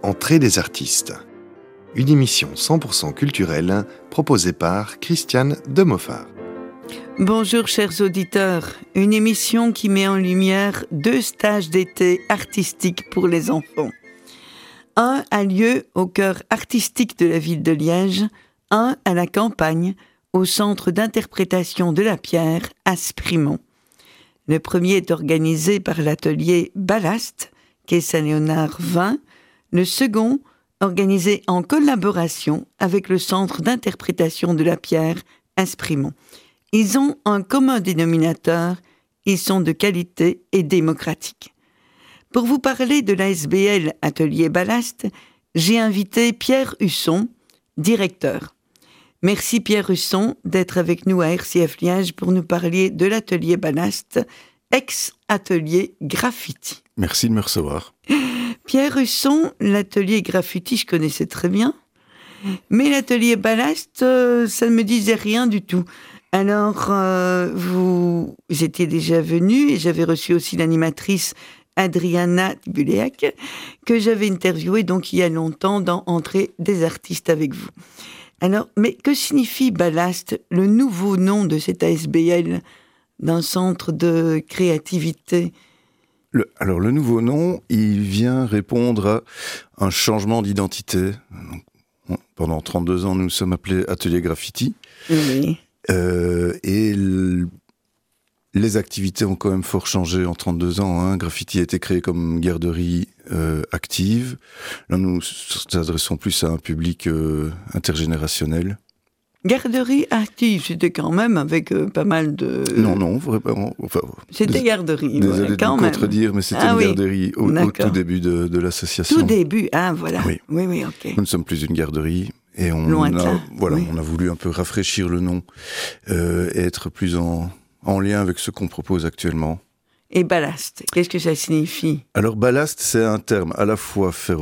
Entrée des artistes. Une émission 100% culturelle proposée par Christiane Demoffat. Bonjour chers auditeurs, une émission qui met en lumière 2 stages d'été artistiques pour les enfants. Un a lieu au cœur artistique de la ville de Liège, un à la campagne, au centre d'interprétation de la pierre à Sprimont. Le premier est organisé par l'atelier Ballast, quai Saint-Léonard 20, le second organisé en collaboration avec le centre d'interprétation de la pierre à Sprimont. Ils ont un commun dénominateur, ils sont de qualité et démocratiques. Pour vous parler de l'ASBL Atelier Ballast, j'ai invité Pierre Husson, directeur. Merci Pierre Husson d'être avec nous à RCF Liège pour nous parler de l'Atelier Ballast, ex-atelier Graffiti. Merci de me recevoir. Pierre Husson, l'atelier Graffiti, je connaissais très bien, mais l'atelier Ballast, ça ne me disait rien du tout. Alors, vous étiez déjà venu et j'avais reçu aussi l'animatrice Adriana Buléac, que j'avais interviewée donc il y a longtemps dans Entrée des artistes avec vous. Alors, mais que signifie Ballast, le nouveau nom de cette ASBL, d'un centre de créativité ? Alors, le nouveau nom, il vient répondre à un changement d'identité. Pendant 32 ans, nous nous sommes appelés Atelier Graffiti. Oui. Et les activités ont quand même fort changé en 32 ans. Graffiti a été créé comme garderie active. Là, nous nous adressons plus à un public intergénérationnel. Garderie active, c'était quand même avec pas mal de... Non, vraiment. Enfin, c'était garderie, désolé quand de même. contredire, mais c'était une garderie au tout début de l'association. Tout début, voilà. Oui, ok. Nous ne sommes plus une garderie. Et on a voulu un peu rafraîchir le nom et être plus en lien avec ce qu'on propose actuellement. Et ballast, qu'est-ce que ça signifie ? Alors ballast, c'est un terme à la fois